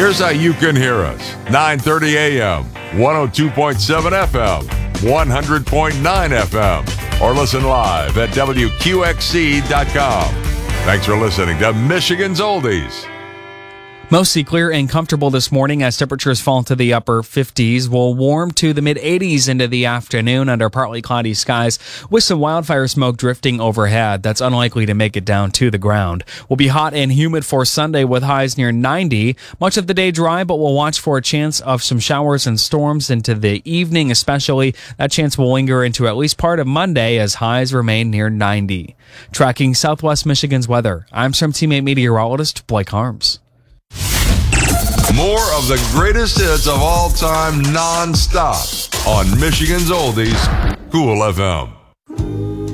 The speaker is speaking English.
Here's how you can hear us. 9:30 a.m., 102.7 FM, 100.9 FM, or listen live at WQXC.com. Thanks for listening to Michigan's Oldies. Mostly clear and comfortable this morning as temperatures fall into the upper 50s. Will warm to the mid-80s into the afternoon under partly cloudy skies with some wildfire smoke drifting overhead. That's unlikely to make it down to the ground. Will be hot and humid for Sunday with highs near 90. Much of the day dry, but we'll watch for a chance of some showers and storms into the evening especially. That chance will linger into at least part of Monday as highs remain near 90. Tracking Southwest Michigan's weather, I'm Swim Teammate meteorologist Blake Harms. More of the greatest hits of all time non-stop on Michigan's Oldies, Cool FM.